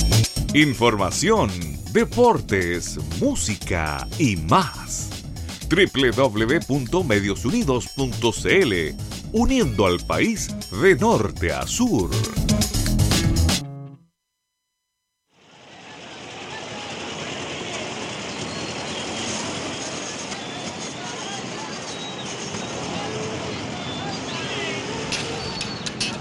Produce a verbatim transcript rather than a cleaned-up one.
Información, deportes, música y más. doble u doble u doble u punto medios unidos punto c l, uniendo al país de norte a sur.